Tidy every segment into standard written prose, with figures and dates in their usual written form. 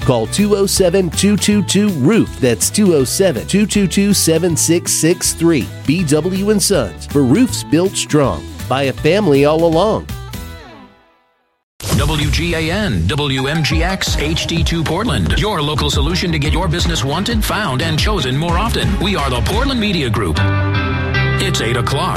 Call 207-222-ROOF. That's 207-222-7663. BW & Sons, for roofs built strong by a family all along. WGAN, WMGX, HD2 Portland. Your local solution to get your business wanted, found, and chosen more often. We are the Portland Media Group. It's 8 o'clock.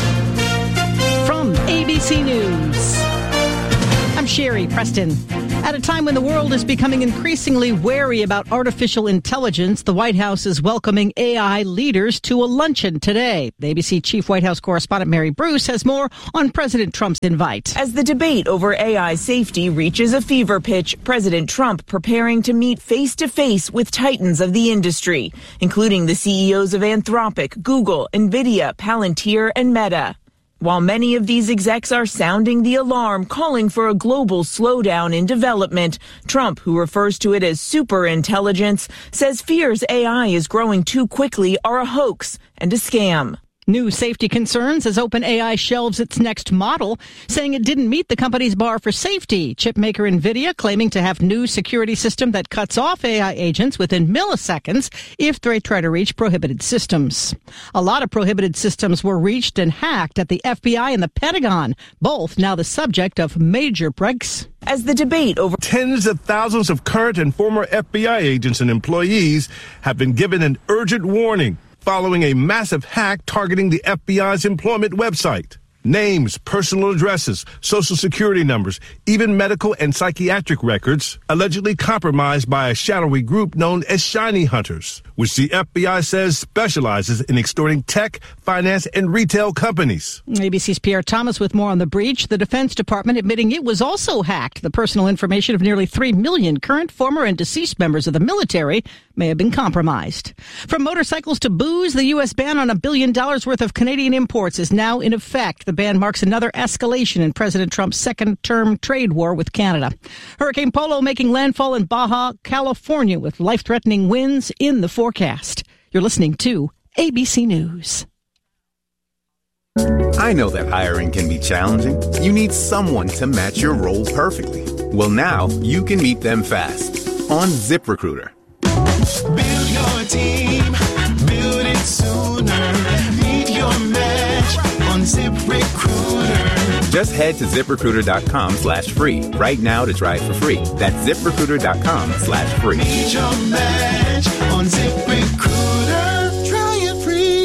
From ABC News, I'm Sherry Preston. At a time when the world is becoming increasingly wary about artificial intelligence, the White House is welcoming AI leaders to a luncheon today. The ABC Chief White House Correspondent Mary Bruce has more on President Trump's invite. As the debate over AI safety reaches a fever pitch, President Trump preparing to meet face-to-face with titans of the industry, including the CEOs of Anthropic, Google, NVIDIA, Palantir, and Meta. While many of these execs are sounding the alarm, calling for a global slowdown in development, Trump, who refers to it as superintelligence, says fears AI is growing too quickly are a hoax and a scam. New safety concerns as OpenAI shelves its next model, saying it didn't meet the company's bar for safety. Chipmaker NVIDIA claiming to have new security system that cuts off AI agents within milliseconds if they try to reach prohibited systems. A lot of prohibited systems were reached and hacked at the FBI and the Pentagon, both now the subject of major breaks. As the debate over tens of thousands of current and former FBI agents and employees have been given an urgent warning following a massive hack targeting the FBI's employment website. Names, personal addresses, social security numbers, even medical and psychiatric records allegedly compromised by a shadowy group known as Shiny Hunters, which the FBI says specializes in extorting tech, finance, and retail companies. ABC's Pierre Thomas with more on the breach. The Defense Department admitting it was also hacked. The personal information of nearly 3 million current, former, and deceased members of the military may have been compromised. From motorcycles to booze, the U.S. ban on $1 billion worth of Canadian imports is now in effect. The ban marks another escalation in President Trump's second-term trade war with Canada. Hurricane Polo making landfall in Baja, California, with life-threatening winds in the forecast. You're listening to ABC News. I know that hiring can be challenging. You need someone to match your role perfectly. Well, now you can meet them fast on ZipRecruiter. Build your team, build it sooner. Meet your match on ZipRecruiter. Just head to ZipRecruiter.com/free right now to try it for free. That's ZipRecruiter.com/free. Meet your match on ZipRecruiter. Try it free.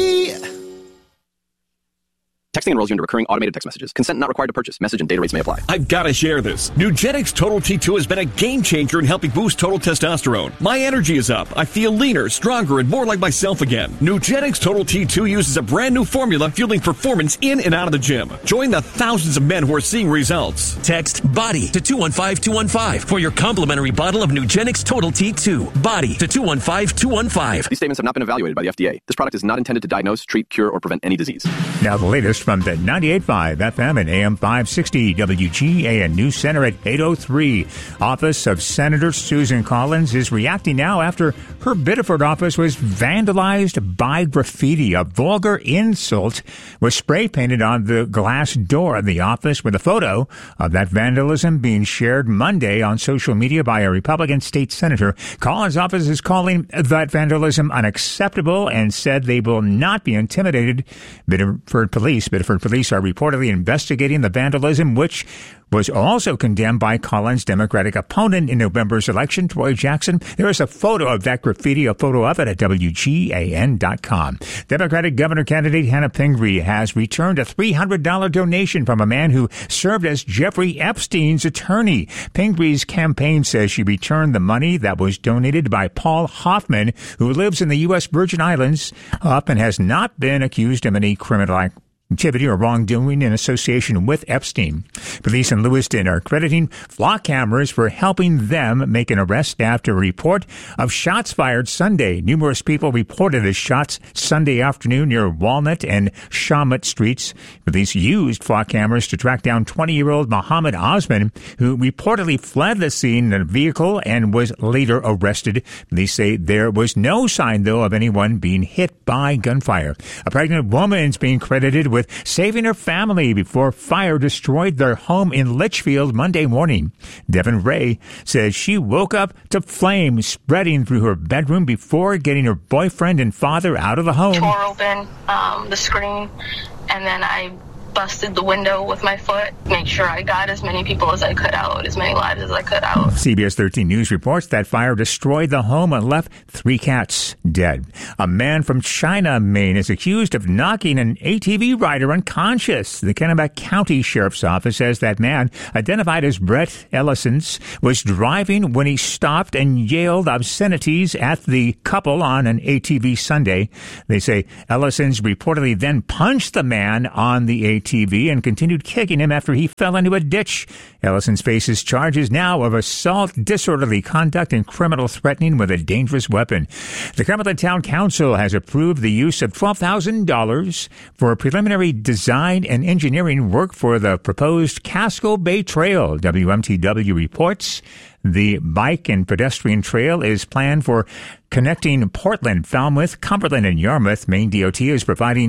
Texting enrolls you into recurring automated text messages. Consent not required to purchase. Message and data rates may apply. I've got to share this. Nugenix Total T2 has been a game changer in helping boost total testosterone. My energy is up. I feel leaner, stronger, and more like myself again. Nugenix Total T2 uses a brand new formula fueling performance in and out of the gym. Join the thousands of men who are seeing results. Text BODY to 215-215 for your complimentary bottle of Nugenix Total T2. BODY to 215-215. These statements have not been evaluated by the FDA. This product is not intended to diagnose, treat, cure, or prevent any disease. Now the latest from the 98.5 FM and AM 560 WGAN News Center at 8:03. Office of Senator Susan Collins is reacting now after her Biddeford office was vandalized by graffiti. A vulgar insult was spray painted on the glass door of the office, with a photo of that vandalism being shared Monday on social media by a Republican state senator. Collins' office is calling that vandalism unacceptable and said they will not be intimidated. Biddeford police are reportedly investigating the vandalism, which was also condemned by Collins' Democratic opponent in November's election, Troy Jackson. There is a photo of that graffiti, a photo of it at WGAN.com. Democratic governor candidate Hannah Pingree has returned a $300 donation from a man who served as Jeffrey Epstein's attorney. Pingree's campaign says she returned the money that was donated by Paul Hoffman, who lives in the U.S. Virgin Islands. Hoffman has not been accused of any criminal activity or wrongdoing in association with Epstein. Police in Lewiston are crediting flock cameras for helping them make an arrest after a report of shots fired Sunday. Numerous people reported the shots Sunday afternoon near Walnut and Shawmut Streets. Police used flock cameras to track down 20-year-old Muhammad Osman, who reportedly fled the scene in a vehicle and was later arrested. Police say there was no sign, though, of anyone being hit by gunfire. A pregnant woman is being credited with with saving her family before fire destroyed their home in Litchfield Monday morning. Devin Ray says she woke up to flames spreading through her bedroom before getting her boyfriend and father out of the home. Tore open the screen, and then I busted the window with my foot, make sure I got as many people as I could out, as many lives as I could out. CBS 13 News reports that fire destroyed the home and left 3 cats dead. A man from China, Maine, is accused of knocking an ATV rider unconscious. The Kennebec County Sheriff's Office says that man, identified as Brett Ellison, was driving when he stopped and yelled obscenities at the couple on an ATV Sunday. They say Ellison reportedly then punched the man on the ATV and continued kicking him after he fell into a ditch. Ellison faces charges now of assault, disorderly conduct, and criminal threatening with a dangerous weapon. The Cumberland Town Council has approved the use of $12,000 for preliminary design and engineering work for the proposed Casco Bay Trail. WMTW reports the bike and pedestrian trail is planned for connecting Portland, Falmouth, Cumberland, and Yarmouth. Maine DOT is providing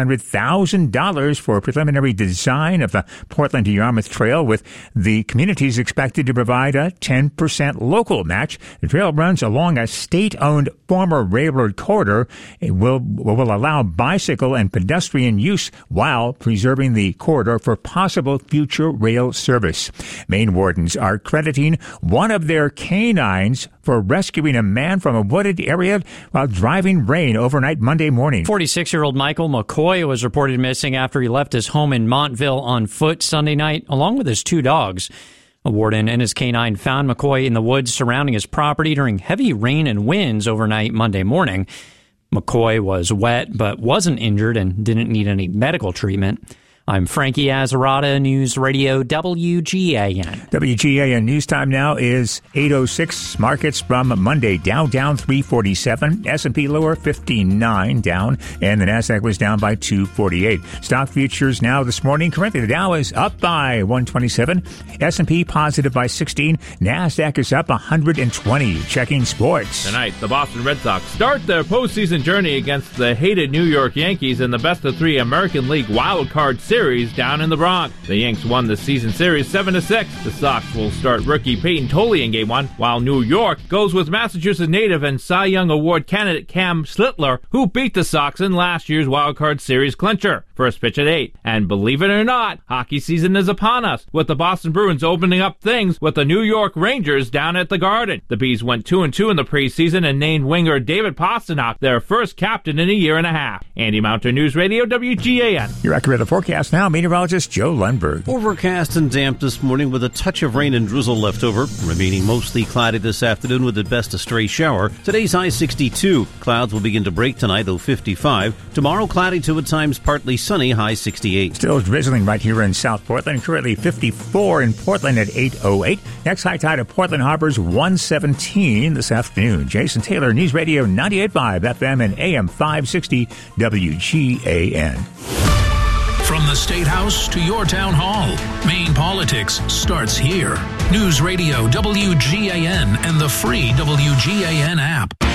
$600,000 for preliminary design of the Portland to Yarmouth Trail, with the communities expected to provide a 10% local match. The trail runs along a state-owned former railroad corridor. It will allow bicycle and pedestrian use while preserving the corridor for possible future rail service. Maine wardens are crediting one of their canines for rescuing a man from a wooded area while driving rain overnight Monday morning. 46-year-old Michael McCoy was reported missing after he left his home in Montville on foot Sunday night, along with his 2 dogs. A warden and his canine found McCoy in the woods surrounding his property during heavy rain and winds overnight Monday morning. McCoy was wet but wasn't injured and didn't need any medical treatment. I'm Frankie Azzarata, News Radio WGAN. WGAN News Time now is 8:06. Markets from Monday. Dow down 347. S&P lower 59 down. And the Nasdaq was down by 248. Stock futures now this morning. Currently the Dow is up by 127. S&P positive by 16. Nasdaq is up 120. Checking sports. Tonight, the Boston Red Sox start their postseason journey against the hated New York Yankees in the best-of-3 American League Wild Card Series down in the Bronx. The Yanks won the season series 7-6. The Sox will start rookie Peyton Tolle in Game 1, while New York goes with Massachusetts native and Cy Young Award candidate Cam Slittler, who beat the Sox in last year's Wild Card Series clincher. First pitch at 8. And believe it or not, hockey season is upon us, with the Boston Bruins opening up things with the New York Rangers down at the Garden. The Bees went 2-2 in the preseason and named winger David Pastrnak their first captain in a year and a half. Andy Mountain, News Radio WGAN. Your accurate forecast now, meteorologist Joe Lundberg. Overcast and damp this morning with a touch of rain and drizzle left over. Remaining mostly cloudy this afternoon with at best a stray shower. Today's high 62. Clouds will begin to break tonight, though 55. Tomorrow cloudy to at times partly sunny, high 68. Still drizzling right here in South Portland. Currently 54 in Portland at 8:08. Next high tide at Portland Harbor's 117 this afternoon. Jason Taylor, News Radio 98.5 FM and AM 560 WGAN. From the State House to your town hall, Maine politics starts here. News Radio WGAN and the free WGAN app.